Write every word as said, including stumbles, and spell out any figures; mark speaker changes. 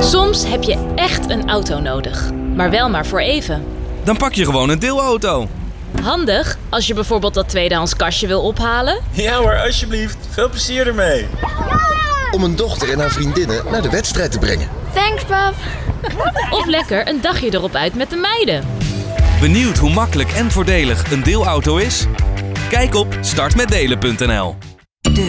Speaker 1: Soms heb je echt een auto nodig, maar wel maar voor even.
Speaker 2: Dan pak je gewoon een deelauto.
Speaker 1: Handig als je bijvoorbeeld dat tweedehands kastje wil ophalen.
Speaker 3: Ja hoor, alsjeblieft. Veel plezier ermee.
Speaker 4: Om een dochter en haar vriendinnen naar de wedstrijd te brengen.
Speaker 5: Thanks, pap.
Speaker 1: Of lekker een dagje erop uit met de meiden.
Speaker 2: Benieuwd hoe makkelijk en voordelig een deelauto is? Kijk op start met delen punt n l.